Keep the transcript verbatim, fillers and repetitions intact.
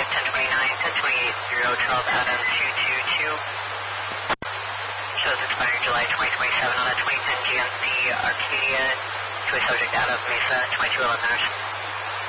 ten twenty-nine, ten twenty-eight, zero, twelve, Adam two two two. Shows expiring July twenty twenty-seven on a twenty ten G M C Arcadia to a subject out of Mesa, twenty-two eleven hours.